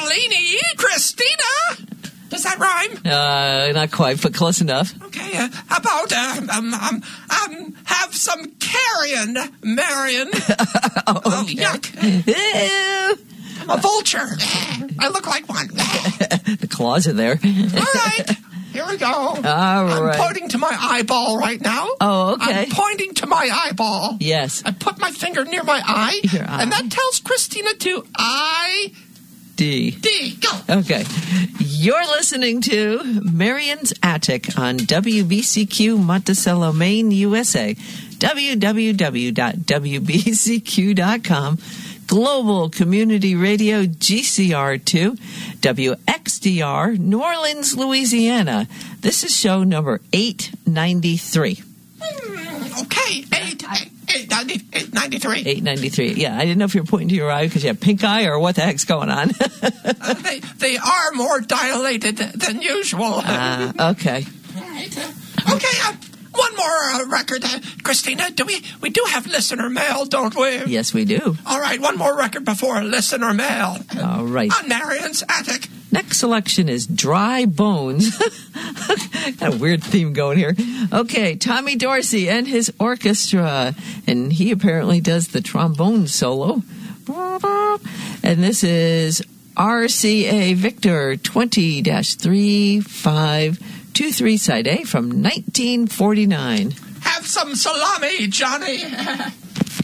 Mussolini, Christina. Does that rhyme? Not quite, but close enough. Okay, how about, have some carrion, Marion. Yuck. I'm a vulture. I look like one. The claws are there. All right. Here we go. All I'm right. pointing to my eyeball right now. Oh, okay. I'm pointing to my eyeball. Yes. I put my finger near my eye. Your eye. And that tells Christina to D. Go. Okay. You're listening to Marion's Attic on WBCQ Monticello, Maine, USA. www.wbcq.com. Global Community Radio GCR2, WXDR, New Orleans, Louisiana. This is show number 893. Okay, 893. 893. Yeah, I didn't know if you were pointing to your eye because you have pink eye or what the heck's going on. They are more dilated than usual. Okay. Right. Okay, one more record, Christina. We do have listener mail, don't we? Yes, we do. All right, one more record before listener mail. All right. On Marion's Attic. Next selection is Dry Bones. Got a weird theme going here. Okay, Tommy Dorsey and his orchestra. And he apparently does the trombone solo. And this is RCA Victor 20-3523 side A from 1949. Have some salami, Johnny.